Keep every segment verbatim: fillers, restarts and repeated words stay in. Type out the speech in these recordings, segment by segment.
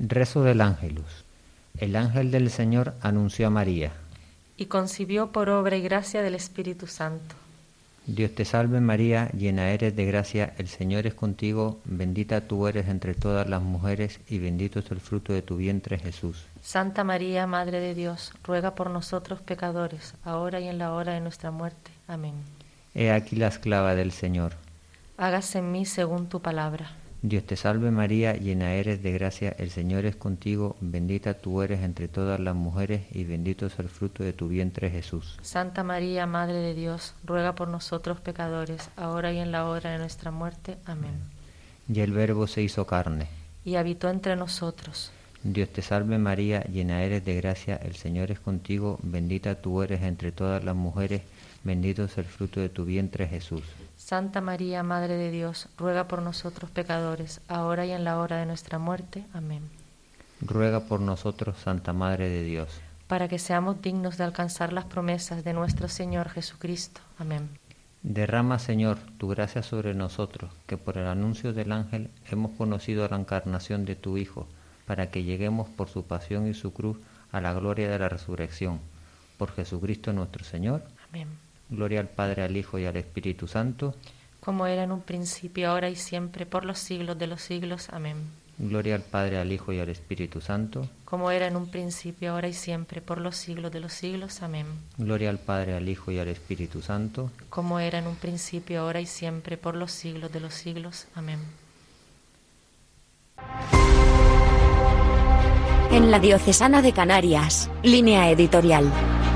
Rezo del Ángelus. El ángel del Señor anunció a María. Y concibió por obra y gracia del Espíritu Santo. Dios te salve María, llena eres de gracia, el Señor es contigo, bendita tú eres entre todas las mujeres y bendito es el fruto de tu vientre Jesús. Santa María, Madre de Dios, ruega por nosotros pecadores, ahora y en la hora de nuestra muerte. Amén. He aquí la esclava del Señor. Hágase en mí según tu palabra. Dios te salve María, llena eres de gracia, el Señor es contigo, bendita tú eres entre todas las mujeres y bendito es el fruto de tu vientre Jesús. Santa María, Madre de Dios, ruega por nosotros pecadores, ahora y en la hora de nuestra muerte. Amén. Y el Verbo se hizo carne. Y habitó entre nosotros. Dios te salve María, llena eres de gracia, el Señor es contigo, bendita tú eres entre todas las mujeres, bendito es el fruto de tu vientre Jesús. Santa María, Madre de Dios, ruega por nosotros pecadores, ahora y en la hora de nuestra muerte. Amén. Ruega por nosotros, Santa Madre de Dios, para que seamos dignos de alcanzar las promesas de nuestro Señor Jesucristo. Amén. Derrama, Señor, tu gracia sobre nosotros, que por el anuncio del ángel hemos conocido la encarnación de tu Hijo, para que lleguemos por su pasión y su cruz a la gloria de la resurrección. Por Jesucristo nuestro Señor. Amén. Gloria al Padre, al Hijo y al Espíritu Santo. Como era en un principio, ahora y siempre, por los siglos de los siglos. Amén. Gloria al Padre, al Hijo y al Espíritu Santo. Como era en un principio, ahora y siempre, por los siglos de los siglos. Amén. Gloria al Padre, al Hijo y al Espíritu Santo. Como era en un principio, ahora y siempre, por los siglos de los siglos. Amén. En la Diocesana de Canarias, línea editorial.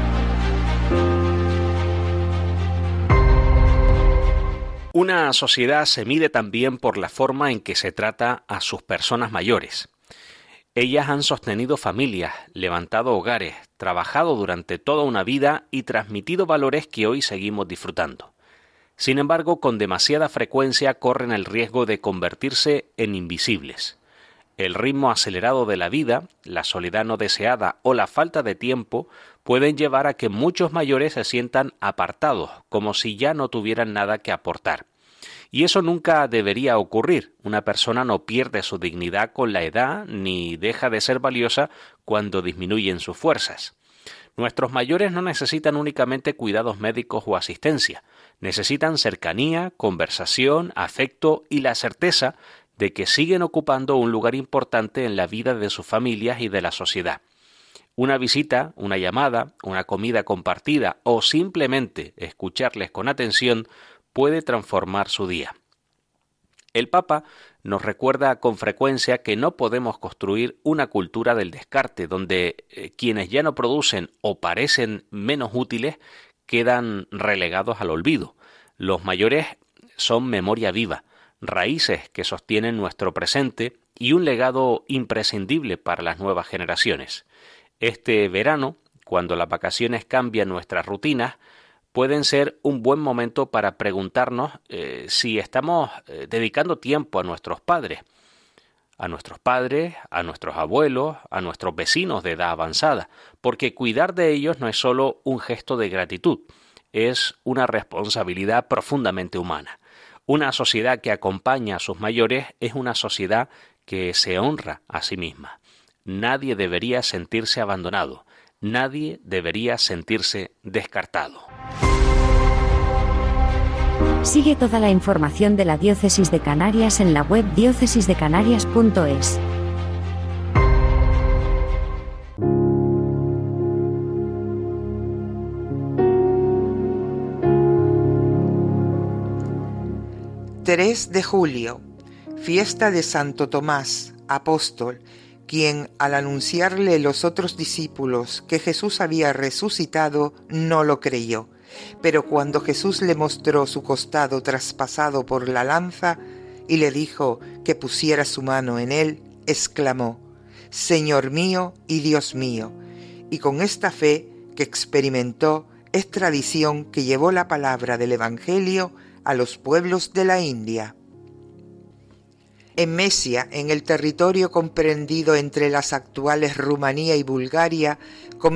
Una sociedad se mide también por la forma en que se trata a sus personas mayores. Ellas han sostenido familias, levantado hogares, trabajado durante toda una vida y transmitido valores que hoy seguimos disfrutando. Sin embargo, con demasiada frecuencia corren el riesgo de convertirse en invisibles. El ritmo acelerado de la vida, la soledad no deseada o la falta de tiempo pueden llevar a que muchos mayores se sientan apartados, como si ya no tuvieran nada que aportar. Y eso nunca debería ocurrir. Una persona no pierde su dignidad con la edad ni deja de ser valiosa cuando disminuyen sus fuerzas. Nuestros mayores no necesitan únicamente cuidados médicos o asistencia. Necesitan cercanía, conversación, afecto y la certeza de que siguen ocupando un lugar importante en la vida de sus familias y de la sociedad. Una visita, una llamada, una comida compartida o simplemente escucharles con atención puede transformar su día. El Papa nos recuerda con frecuencia que no podemos construir una cultura del descarte donde eh, quienes ya no producen o parecen menos útiles quedan relegados al olvido. Los mayores son memoria viva, raíces que sostienen nuestro presente y un legado imprescindible para las nuevas generaciones. Este verano, cuando las vacaciones cambian nuestras rutinas, pueden ser un buen momento para preguntarnos eh, si estamos eh, dedicando tiempo a nuestros padres, a nuestros padres, a nuestros abuelos, a nuestros vecinos de edad avanzada, porque cuidar de ellos no es solo un gesto de gratitud, es una responsabilidad profundamente humana. Una sociedad que acompaña a sus mayores es una sociedad que se honra a sí misma. Nadie debería sentirse abandonado, nadie debería sentirse descartado. Sigue toda la información de la Diócesis de Canarias en la web diócesis de canarias punto es. tres de julio, fiesta de Santo Tomás, apóstol, quien al anunciarle los otros discípulos que Jesús había resucitado, no lo creyó. Pero cuando Jesús le mostró su costado traspasado por la lanza y le dijo que pusiera su mano en él, exclamó: «Señor mío y Dios mío». Y con esta fe que experimentó, es tradición que llevó la palabra del Evangelio a los pueblos de la India. En Mesia, en el territorio comprendido entre las actuales Rumanía y Bulgaria,